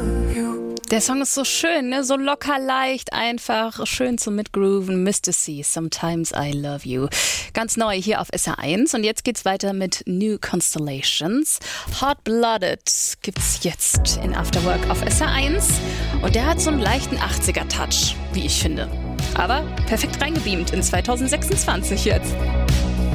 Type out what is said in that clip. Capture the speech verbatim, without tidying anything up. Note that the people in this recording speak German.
Der Song ist so schön, ne? So locker, leicht, einfach, schön zum Mitgrooven. Mister C, Sometimes I Love You. Ganz neu hier auf S R eins. Und jetzt geht's weiter mit New Constellations. Hot Blooded gibt's jetzt in After Work auf S R eins. Und der hat so einen leichten achtziger-Touch, wie ich finde. Aber perfekt reingebeamt in zwanzig sechsundzwanzig jetzt.